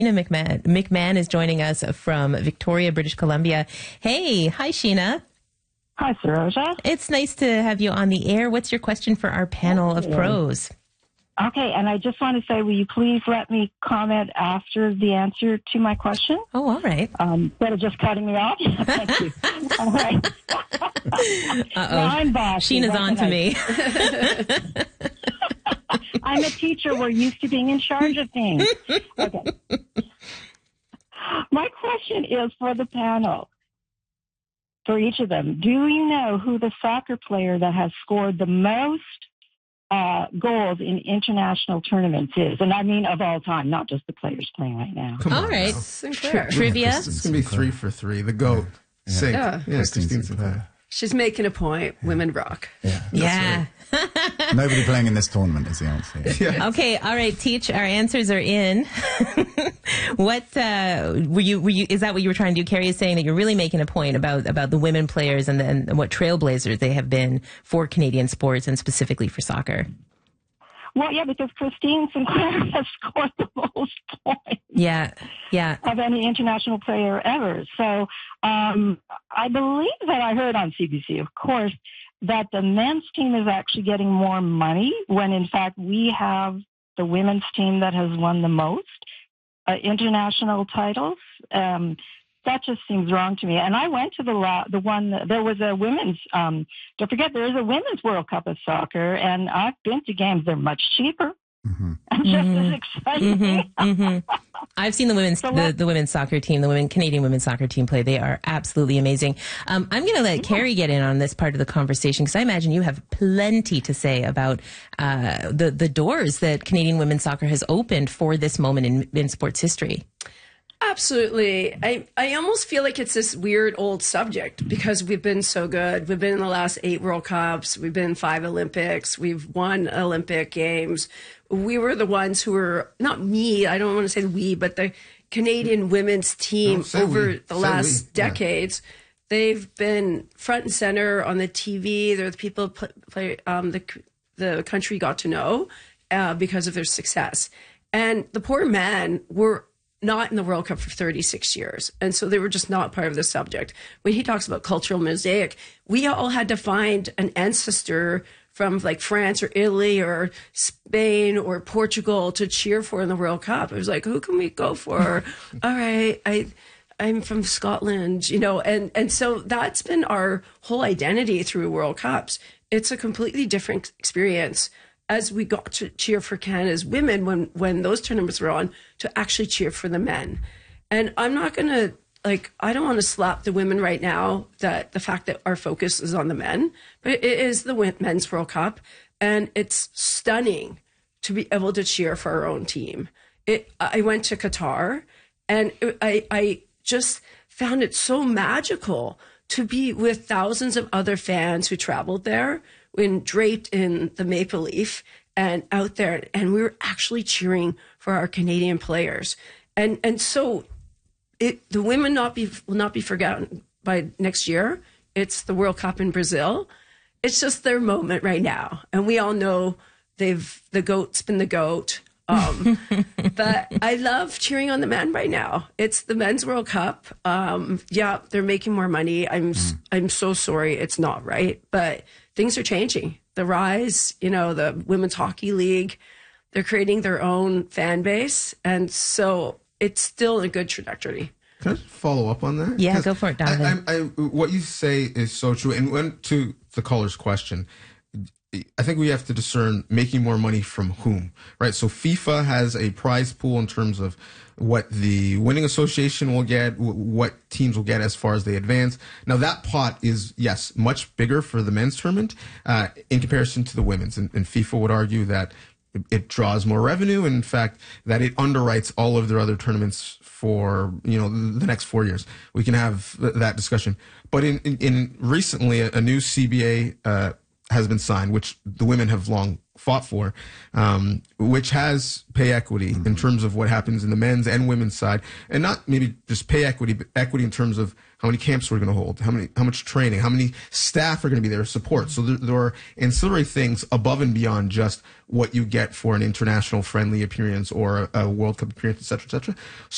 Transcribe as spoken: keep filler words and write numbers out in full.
Sheena McMahon. McMahon is joining us from Victoria, British Columbia. Hey, hi, Sheena. Hi, Saroja. It's nice to have you on the air. What's your question for our panel of pros? Okay, and I just want to say, will you please let me comment after the answer to my question? Oh, all right. Um, instead of just cutting me off. Thank you. All right. Uh-oh. Now I'm bossy. Sheena's What on can to I me. I'm a teacher. We're used to being in charge of things. Okay. My question is for the panel, for each of them. Do you know who the soccer player that has scored the most uh, goals in international tournaments is? And I mean of all time, not just the players playing right now. Come All on right. now. Sinclair. Trivia? It's going to be three for three. The GOAT. Yeah. Sink. Yeah. Yeah, Christine Christine Sinclair. Sinclair. She's making a point. Women rock. Yeah. Yeah. Nobody playing in this tournament is the answer. Yeah. Okay, all right, Teach. Our answers are in. What uh, were you? Were you? Is that what you were trying to do? Carrie is saying that you're really making a point about about the women players and, the, and what trailblazers they have been for Canadian sports and specifically for soccer. Well, yeah, because Christine Sinclair has scored the most points Yeah, yeah. of any international player ever. So um, I believe that I heard on C B C, of course, that the men's team is actually getting more money when, in fact, we have the women's team that has won the most uh, international titles. Um, that just seems wrong to me. And I went to the la- the one, there was a women's, um, don't forget, there is a women's World Cup of soccer, and I've been to games. They're much cheaper Mm-hmm. and just as exciting. Mm-hmm, mm-hmm. I've seen the women's So the, what- the women's soccer team, the women Canadian women's soccer team play. They are absolutely amazing. Um, I'm going to let Carrie get in on this part of the conversation because I imagine you have plenty to say about uh, the the doors that Canadian women's soccer has opened for this moment in, in sports history. Absolutely. I, I almost feel like it's this weird old subject because we've been so good. We've been in the last eight World Cups. We've been in five Olympics. We've won Olympic Games. We were the ones who were, not me, I don't want to say we, but the Canadian women's team No, say over we. the Say last we. Yeah. decades. They've been front and center on the T V. They're the people play, play, um, the, the country got to know uh, because of their success. And the poor men were not in the World Cup for thirty-six years. And so they were just not part of the subject. When he talks about cultural mosaic, we all had to find an ancestor from like France or Italy or Spain or Portugal to cheer for in the World Cup. It was like, who can we go for? All right, I, I'm from Scotland, you know, and, and so that's been our whole identity through World Cups. It's a completely different experience as we got to cheer for Canada's women when, when those tournaments were on, to actually cheer for the men. And I'm not going to, like, I don't want to slap the women right now that the fact that our focus is on the men, but it is the Men's World Cup. And it's stunning to be able to cheer for our own team. It, I went to Qatar and it, I, I just found it so magical to be with thousands of other fans who traveled there, when draped in the maple leaf and out there, and we were actually cheering for our Canadian players. And and so it, the women not be will not be forgotten by next year. It's the World Cup in Brazil. It's just their moment right now. And we all know they've the GOAT's been the GOAT. Um, but I love cheering on the men right now. It's the Men's World Cup. Um, yeah, they're making more money. I'm mm. I'm so sorry. It's not right, but things are changing. The Rise, you know, the Women's Hockey League, they're creating their own fan base, and so it's still a good trajectory. Can I just follow up on that? Yeah, go for it, Donovan. I, I, I, what you say is so true. And when to the caller's question, I think we have to discern making more money from whom, right? So FIFA has a prize pool in terms of what the winning association will get, what teams will get as far as they advance. Now that pot is, yes, much bigger for the men's tournament uh, in comparison to the women's. And, and FIFA would argue that it draws more revenue, and in fact, that it underwrites all of their other tournaments for, you know, the next four years. We can have th- that discussion. But in, in, in recently, a, a new C B A uh, has been signed, which the women have long fought for, um, which has pay equity mm-hmm. in terms of what happens in the men's and women's side, and not maybe just pay equity, but equity in terms of how many camps we're going to hold, how many, how much training, how many staff are going to be there to support. So there, there are ancillary things above and beyond just what you get for an international friendly appearance or a, a World Cup appearance, et cetera, et cetera.